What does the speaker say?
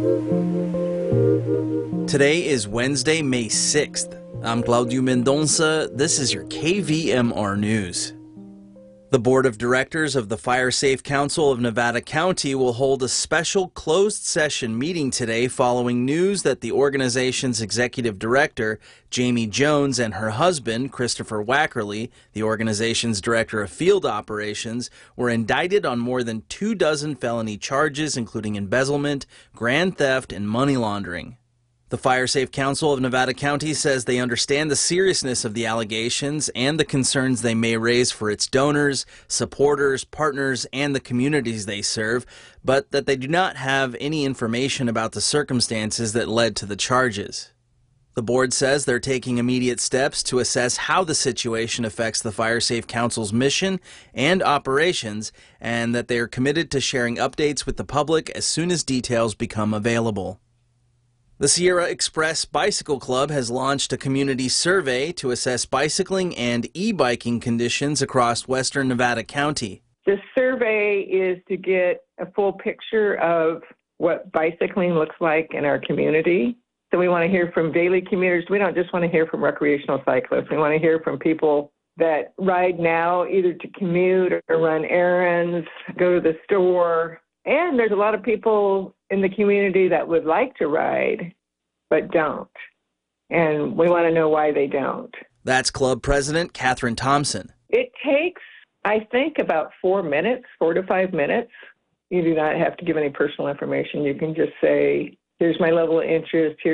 Today is Wednesday, May 6th. I'm Claudio Mendonça. This is your KVMR News. The Board of Directors of the Fire Safe Council of Nevada County will hold a special closed session meeting today following news that the organization's executive director, Jamie Jones, and her husband, Christopher Wackerly, the organization's director of field operations, were indicted on more than 24 felony charges, including embezzlement, grand theft, and money laundering. The Fire Safe Council of Nevada County says they understand the seriousness of the allegations and the concerns they may raise for its donors, supporters, partners, and the communities they serve, but that they do not have any information about the circumstances that led to the charges. The board says they're taking immediate steps to assess how the situation affects the Fire Safe Council's mission and operations, and that they are committed to sharing updates with the public as soon as details become available. The Sierra Express Bicycle Club has launched a community survey to assess bicycling and e-biking conditions across western Nevada County. The survey is to get a full picture of what bicycling looks like in our community. So we want to hear from daily commuters. We don't just want to hear from recreational cyclists. We want to hear from people that ride now either to commute or run errands, go to the store. And there's a lot of people in the community that would like to ride, but don't. And we want to know why they don't. That's club president Catherine Thompson. It takes, I think, about 4 to 5 minutes. You do not have to give any personal information. You can just say, here's my level of interest,